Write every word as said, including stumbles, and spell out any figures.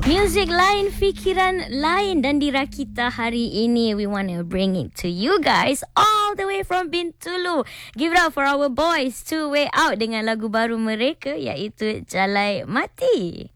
Music lain, fikiran lain, dan dirakita hari ini we want to bring it to you guys all the way from Bintulu. Give it up for our boys Two Way Out dengan lagu baru mereka iaitu Jalai Mati.